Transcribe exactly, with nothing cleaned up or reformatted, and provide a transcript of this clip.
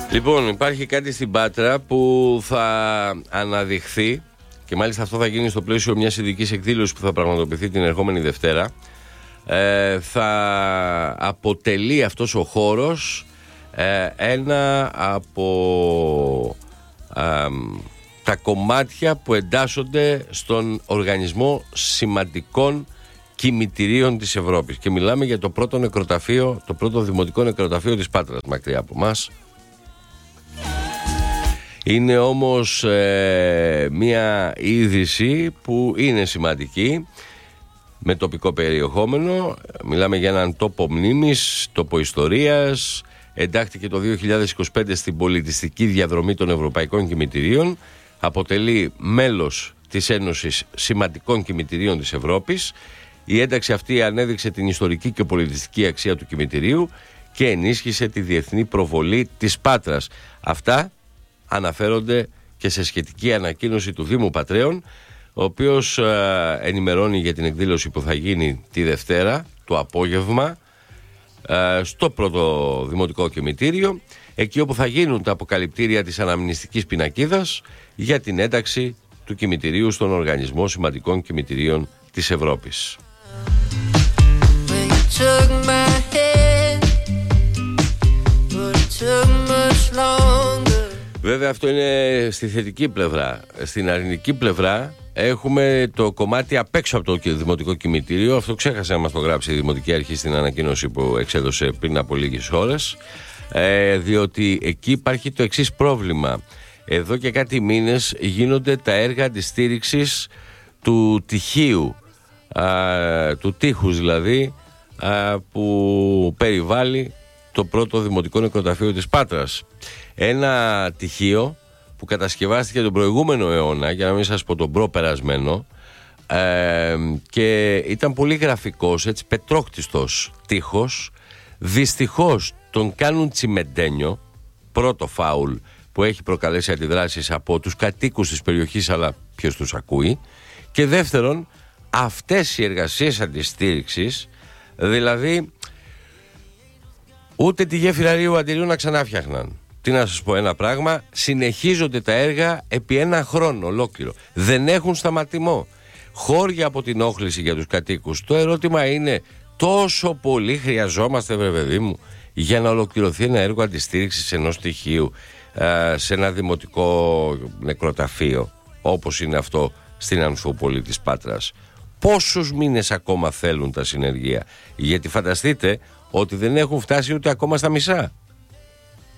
Λοιπόν, υπάρχει κάτι στην Πάτρα που θα αναδειχθεί και μάλιστα αυτό θα γίνει στο πλαίσιο μιας ειδικής εκδήλωσης που θα πραγματοποιηθεί την ερχόμενη Δευτέρα. Ε, θα αποτελεί αυτός ο χώρος ε, ένα από ε, τα κομμάτια που εντάσσονται στον Οργανισμό Σημαντικών Κημητηρίων της Ευρώπης. Και μιλάμε για το πρώτο νεκροταφείο, το πρώτο δημοτικό νεκροταφείο της Πάτρας, μακριά από μας. Είναι όμως ε, μια είδηση που είναι σημαντική, με τοπικό περιεχόμενο. Μιλάμε για έναν τόπο μνήμης, τόπο ιστορίας. Εντάχθηκε το δύο χιλιάδες είκοσι πέντε στην πολιτιστική διαδρομή των Ευρωπαϊκών Κημητηρίων. Αποτελεί μέλος της Ένωσης Σημαντικών Κημητηρίων της Ευρώπης. Η ένταξη αυτή ανέδειξε την ιστορική και πολιτιστική αξία του κημητηρίου και ενίσχυσε τη διεθνή προβολή της Πάτρας. Αυτά αναφέρονται και σε σχετική ανακοίνωση του Δήμου Πατρέων, ο οποίος ε, ενημερώνει για την εκδήλωση που θα γίνει τη Δευτέρα το απόγευμα ε, στο πρώτο δημοτικό κημητήριο, εκεί όπου θα γίνουν τα αποκαλυπτήρια της αναμνηστικής πινακίδας για την ένταξη του κημητηρίου στον Οργανισμό Σημαντικών Κημητηρίων της Ευρώπης. Βέβαια αυτό είναι στη θετική πλευρά. Στην αρνητική πλευρά έχουμε το κομμάτι απ' έξω από το δημοτικό κημητήριο. Αυτό ξέχασε να μας το γράψει η Δημοτική Αρχή στην ανακοίνωση που εξέδωσε πριν από λίγες ώρες, ε, διότι εκεί υπάρχει το εξής πρόβλημα. Εδώ και κάτι μήνες γίνονται τα έργα αντιστήριξης του τυχείου, α, του τείχους δηλαδή, α, που περιβάλλει το πρώτο δημοτικό νεκροταφείο της Πάτρας. Ένα τυχείο που κατασκευάστηκε τον προηγούμενο αιώνα, για να μην σας πω τον προπερασμένο, ε, και ήταν πολύ γραφικός, έτσι, πετρόκτιστος τείχος. Δυστυχώς τον κάνουν τσιμεντένιο, πρώτο φάουλ που έχει προκαλέσει αντιδράσεις από τους κατοίκους της περιοχής, αλλά ποιος τους ακούει. Και δεύτερον, αυτές οι εργασίες αντιστήριξης, δηλαδή ούτε τη γέφυρα Ρίου Αντιρίου να ξανάφτιαχναν. Τι να σας πω ένα πράγμα, συνεχίζονται τα έργα επί ένα χρόνο ολόκληρο. Δεν έχουν σταματημό. Χώρια από την όχληση για τους κατοίκους. Το ερώτημα είναι, τόσο πολύ χρειαζόμαστε, βρε παιδί μου, για να ολοκληρωθεί ένα έργο αντιστήριξης ενός στοιχείου σε ένα δημοτικό νεκροταφείο όπως είναι αυτό στην Ανθούπολη της Πάτρας? Πόσους μήνες ακόμα θέλουν τα συνεργεία? Γιατί φανταστείτε ότι δεν έχουν φτάσει ούτε ακόμα στα μισά.